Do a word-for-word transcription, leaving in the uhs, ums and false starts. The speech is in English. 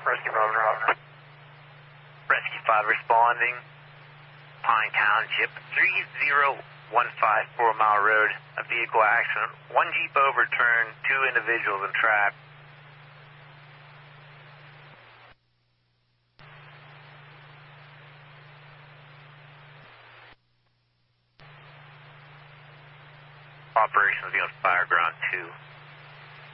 Rescue five, Roger. Rescue five responding. Pine Township, three zero one five Four Mile Road. A vehicle accident. One Jeep overturned, two individuals entrapped. Operations on Fireground two.